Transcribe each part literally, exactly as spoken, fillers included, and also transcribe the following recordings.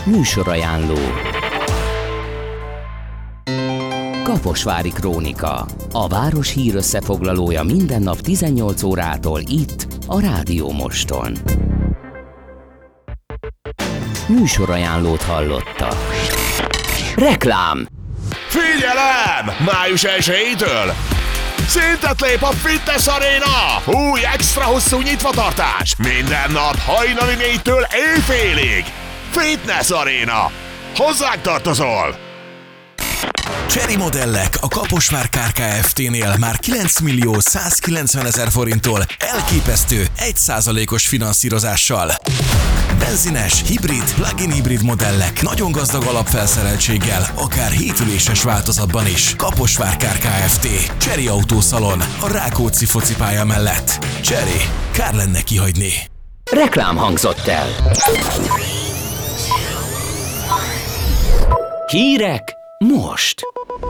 Műsorajánló. Kaposvári Krónika. A város hír összefoglalója minden nap tizennyolc órától itt, a Rádió Moston. Műsorajánlót hallottak. Reklám! Figyelem! május elsejétől szintet lép a Fitness Arena! Új extra hosszú nyitvatartás! Minden nap hajnali négytől éjfélig! Fitness Arena! Hozzánk tartozol! Chery modellek a Kaposvár ká er Kft-nél már kilenc millió százkilencven ezer forinttól elképesztő egy százalékos finanszírozással. Benzines, hibrid, plug-in hibrid modellek nagyon gazdag alapfelszereltséggel, akár hétüléses változatban is. Kaposvár ká er Kft. Chery autószalon a Rákóczi focipálya mellett. Chery. Kár lenne kihagyni. Reklám hangzott el. Hírek most.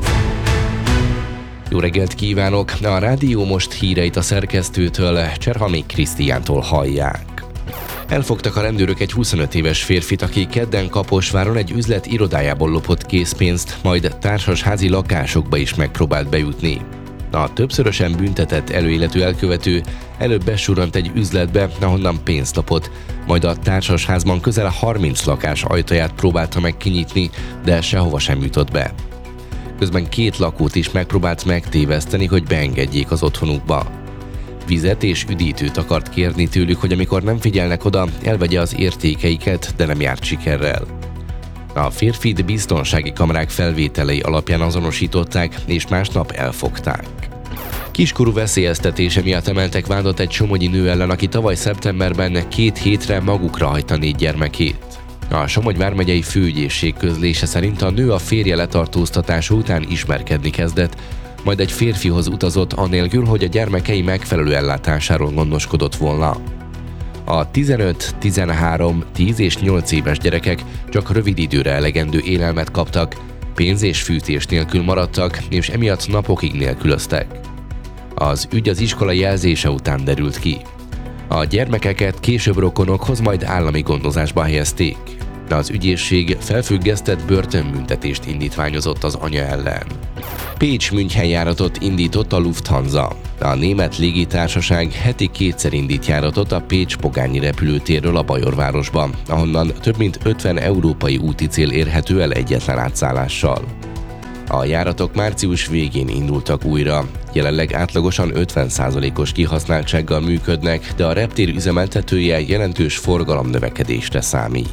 Jó reggelt kívánok! A Rádió Most híreit a szerkesztőtől, Cserhami Krisztiántól hallják. Elfogtak a rendőrök egy huszonöt éves férfit, aki kedden Kaposváron egy üzlet irodájából lopott készpénzt, majd társasházi lakásokba is megpróbált bejutni. A többszörösen büntetett előéletű elkövető előbb besurrant egy üzletbe, ahonnan pénzt lopott, majd a társasházban közel harminc lakás ajtaját próbálta meg kinyitni, de sehova sem jutott be. Közben két lakót is megpróbált megtéveszteni, hogy beengedjék az otthonukba. Vizet és üdítőt akart kérni tőlük, hogy amikor nem figyelnek oda, elvegye az értékeiket, de nem járt sikerrel. A férfit biztonsági kamerák felvételei alapján azonosították, és másnap elfogták. Kiskorú veszélyeztetése miatt emeltek vádat egy somogyi nő ellen, aki tavaly szeptemberben két hétre magukra hagyta négy gyermekét. A Somogy vármegyei főügyészség közlése szerint a nő a férje letartóztatása után ismerkedni kezdett, majd egy férfihoz utazott anélkül, hogy a gyermekei megfelelő ellátásáról gondoskodott volna. A tizenöt, tizenhárom, tíz és nyolc éves gyerekek csak rövid időre elegendő élelmet kaptak, pénz és fűtés nélkül maradtak, és emiatt napokig nélkülöztek. Az ügy az iskola jelzése után derült ki. A gyermekeket később rokonokhoz, majd állami gondozásba helyezték. De az ügyészség felfüggesztett börtönbüntetést indítványozott az anya ellen. Pécs-München járatot indított a Lufthansa. A német légitársaság heti kétszer indít járatot a Pécs-Pogányi repülőtérről a Bajorvárosba, ahonnan több mint ötven európai úti cél érhető el egyetlen átszállással. A járatok március végén indultak újra, jelenleg átlagosan ötven százalékos kihasználtsággal működnek, de a reptér üzemeltetője jelentős forgalomnövekedésre számít.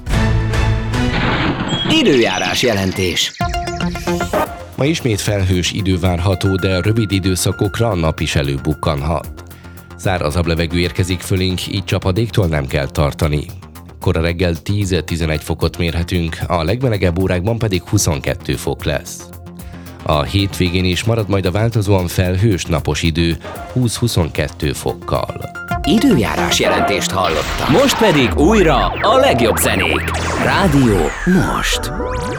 Időjárás jelentés. Ma ismét felhős idő várható, de rövid időszakokra a nap is előbukkanhat. Szárazabb levegő érkezik fölénk, így csapadéktól nem kell tartani. Kora reggel tíz-tizenegy fokot mérhetünk, a legmelegebb órákban pedig huszonkettő fok lesz. A hétvégén is marad majd a változóan felhős napos idő húsz-huszonkettő fokkal. Időjárás jelentést hallottak. Most pedig újra a legjobb zenék. Rádió Most.